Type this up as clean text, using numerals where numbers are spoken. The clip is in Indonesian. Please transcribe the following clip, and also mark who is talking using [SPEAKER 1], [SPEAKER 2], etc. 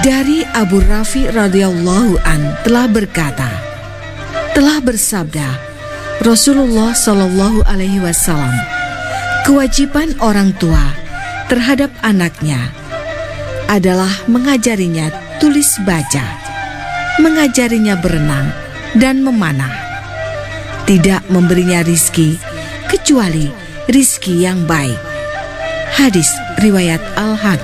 [SPEAKER 1] Dari Abu Rafi radhiyallahu an telah berkata, telah bersabda Rasulullah Shallallahu alaihi wasallam, kewajiban orang tua terhadap anaknya adalah mengajarinya tulis baca, mengajarinya berenang dan memanah, tidak memberinya rizki kecuali rizki yang baik. Hadis riwayat Al-Hakim.